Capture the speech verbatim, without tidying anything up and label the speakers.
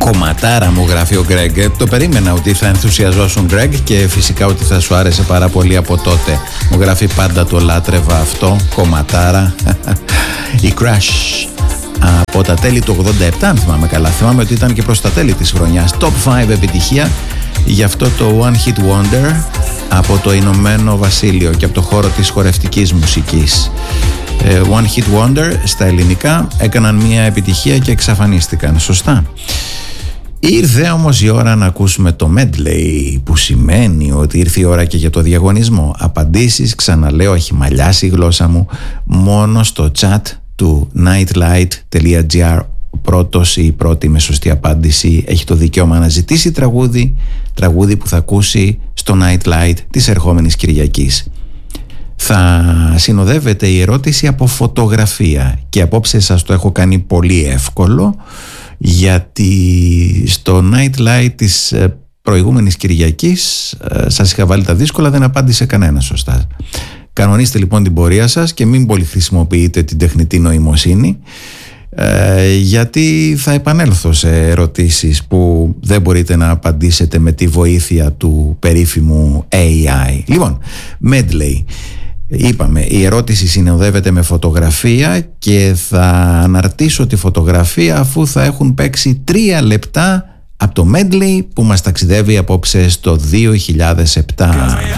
Speaker 1: Κομματάρα μου, γράφει ο Greg. Το περίμενα ότι θα ενθουσιαζόσουν, Greg, και φυσικά ότι θα σου άρεσε πάρα πολύ από τότε. Μου γράφει πάντα το λάτρευα αυτό. Κομματάρα. Η Crash από τα τέλη του ογδόντα επτά, αν θυμάμαι καλά. Θυμάμαι ότι ήταν και προς τα τέλη της χρονιάς. Top πέντε επιτυχία για αυτό το One Hit Wonder από το Ηνωμένο Βασίλειο και από το χώρο της χορευτικής μουσικής. One Hit Wonder στα ελληνικά έκαναν μια επιτυχία και εξαφανίστηκαν, σωστά. Ήρθε όμως η ώρα να ακούσουμε το medley, που σημαίνει ότι ήρθε η ώρα και για το διαγωνισμό. Απαντήσεις, ξαναλέω, έχει μαλλιάσει η γλώσσα μου, μόνο στο chat του nightlight τελεία gr. Ο πρώτος ή η πρώτη με σωστή απάντηση έχει το δικαίωμα να ζητήσει τραγούδι, τραγούδι που θα ακούσει στο Nightlight της ερχόμενης Κυριακής. Θα συνοδεύεται η ερώτηση από φωτογραφία και απόψε σας το έχω κάνει πολύ εύκολο, γιατί στο Nightlight της προηγούμενης Κυριακής σας είχα βάλει τα δύσκολα, δεν απάντησε κανένα σωστά. Κανονίστε λοιπόν την πορεία σας και μην πολύ χρησιμοποιείτε την τεχνητή νοημοσύνη, ε, γιατί θα επανέλθω σε ερωτήσεις που δεν μπορείτε να απαντήσετε με τη βοήθεια του περίφημου έι άι. Λοιπόν, medley. Είπαμε, η ερώτηση συνοδεύεται με φωτογραφία και θα αναρτήσω τη φωτογραφία αφού θα έχουν παίξει τρία λεπτά από το medley που μας ταξιδεύει απόψε στο δύο χιλιάδες επτά.